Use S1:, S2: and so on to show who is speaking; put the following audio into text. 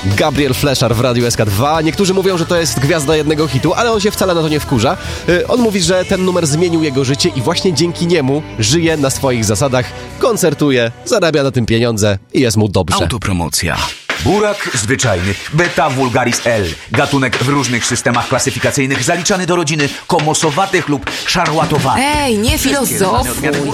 S1: Gabriel Fleszar w Radiu SK2. Niektórzy mówią, że to jest gwiazda jednego hitu, ale on się wcale na to nie wkurza. On mówi, że ten numer zmienił jego życie i właśnie dzięki niemu żyje na swoich zasadach, koncertuje, zarabia na tym pieniądze i jest mu dobrze.
S2: Autopromocja.
S3: Burak zwyczajny, Beta vulgaris L. Gatunek w różnych systemach klasyfikacyjnych zaliczany do rodziny komosowatych lub szarłatowatych.
S4: Ej, nie filozofuj.